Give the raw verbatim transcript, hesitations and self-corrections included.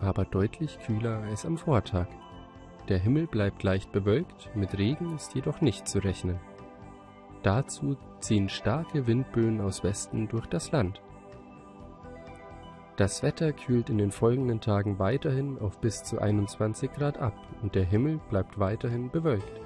aber deutlich kühler als am Vortag. Der Himmel bleibt leicht bewölkt, mit Regen ist jedoch nicht zu rechnen. Dazu ziehen starke Windböen aus Westen durch das Land. Das Wetter kühlt in den folgenden Tagen weiterhin auf bis zu einundzwanzig Grad ab und der Himmel bleibt weiterhin bewölkt.